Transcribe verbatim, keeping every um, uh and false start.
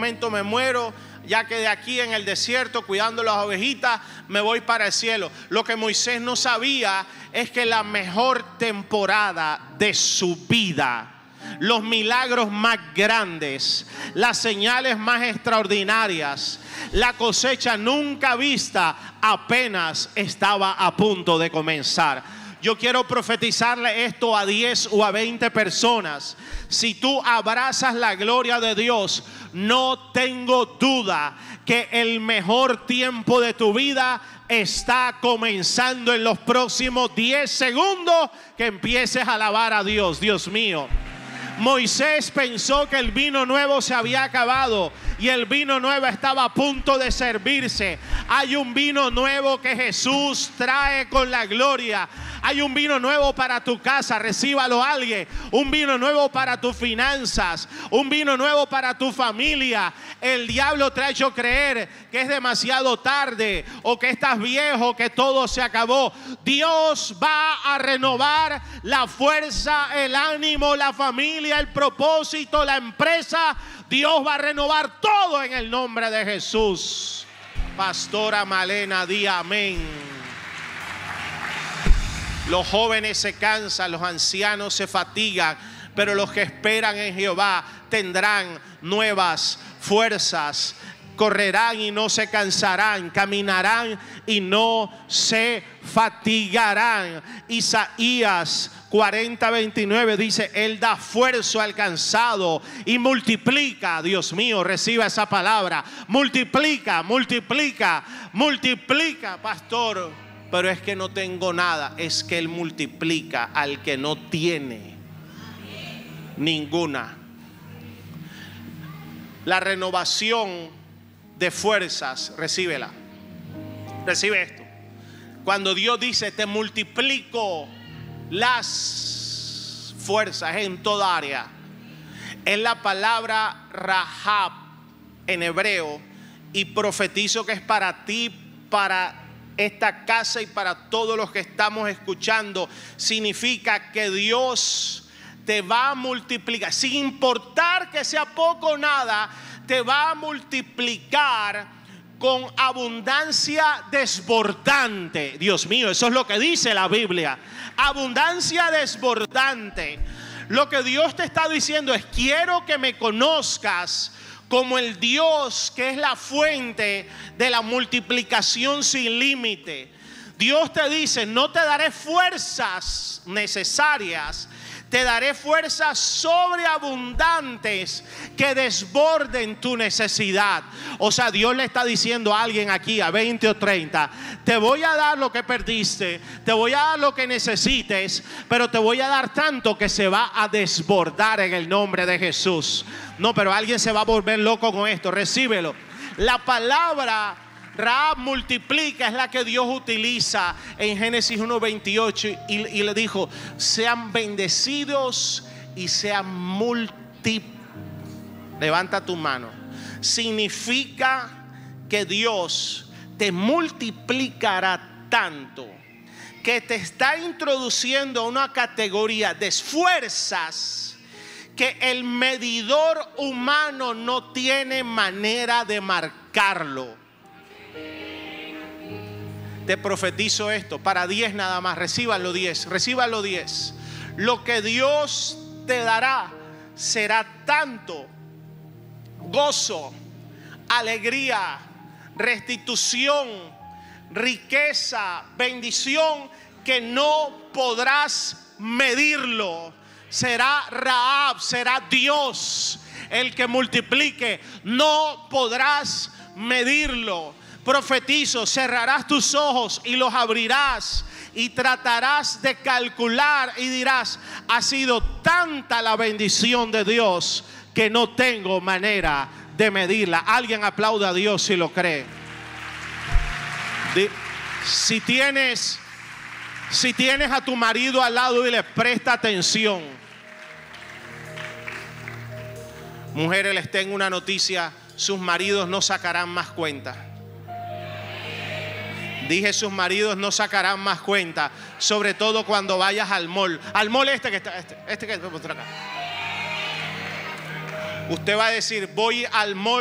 momento me muero, ya que de aquí en el desierto, cuidando las ovejitas, me voy para el cielo. Lo que Moisés no sabía es que la mejor temporada de su vida, los milagros más grandes, las señales más extraordinarias, la cosecha nunca vista, apenas estaba a punto de comenzar. Yo quiero profetizarle esto a diez o a veinte personas. Si tú abrazas la gloria de Dios, no tengo duda que el mejor tiempo de tu vida está comenzando en los próximos diez segundos que empieces a alabar a Dios. Dios mío. Moisés pensó que el vino nuevo se había acabado y el vino nuevo estaba a punto de servirse. Hay un vino nuevo que Jesús trae con la gloria. Hay un vino nuevo para tu casa, recíbalo alguien. Un vino nuevo para tus finanzas, un vino nuevo para tu familia. El diablo te ha hecho creer que es demasiado tarde o que estás viejo, que todo se acabó. Dios va a renovar la fuerza, el ánimo, la familia, el propósito, la empresa. Dios va a renovar todo en el nombre de Jesús. Pastora Malena, di amén. Los jóvenes se cansan, los ancianos se fatigan, pero los que esperan en Jehová tendrán nuevas fuerzas. Correrán y no se cansarán, caminarán y no se fatigarán. Isaías cuarenta veintinueve dice: Él da fuerza al cansado y multiplica. Dios mío, reciba esa palabra. Multiplica, multiplica, multiplica, pastor. Pero es que no tengo nada. Es que Él multiplica al que no tiene ninguna. La renovación de fuerzas, recíbela. Recibe esto. Cuando Dios dice: te multiplico las fuerzas en toda área, es la palabra Rahab en hebreo, y profetizo que es para ti, para esta casa y para todos los que estamos escuchando. Significa que Dios te va a multiplicar, sin importar que sea poco o nada. Te va a multiplicar con abundancia desbordante. Dios mío, eso es lo que dice la Biblia. Abundancia desbordante. Lo que Dios te está diciendo es: quiero que me conozcas como el Dios que es la fuente de la multiplicación sin límite. Dios te dice: no te daré fuerzas necesarias, te daré fuerzas sobreabundantes que desborden tu necesidad. O sea, Dios le está diciendo a alguien aquí, a veinte o treinta: te voy a dar lo que perdiste, te voy a dar lo que necesites, pero te voy a dar tanto que se va a desbordar en el nombre de Jesús. No, pero alguien se va a volver loco con esto. Recíbelo. La palabra Rahab, multiplica, es la que Dios utiliza en Génesis uno veintiocho, y, y le dijo: sean bendecidos y sean multiplicados. Levanta tu mano. Significa que Dios te multiplicará tanto que te está introduciendo a una categoría de fuerzas que el medidor humano no tiene manera de marcarlo. Te profetizo esto para diez nada más. Recíbanlo diez, recíbanlo diez. Lo que Dios te dará será tanto gozo, alegría, restitución, riqueza, bendición, que no podrás medirlo. Será Rahab, será Dios el que multiplique. No podrás medirlo. Profetizo: cerrarás tus ojos y los abrirás y tratarás de calcular y dirás: ha sido tanta la bendición de Dios que no tengo manera de medirla. Alguien aplauda a Dios si lo cree. Si tienes, si tienes a tu marido al lado y le presta atención. Mujeres, les tengo una noticia: sus maridos no sacarán más cuenta. Dije, sus maridos no sacarán más cuenta, sobre todo cuando vayas al mall. Al mall este que está, este, este que está por acá. Usted va a decir: voy al mall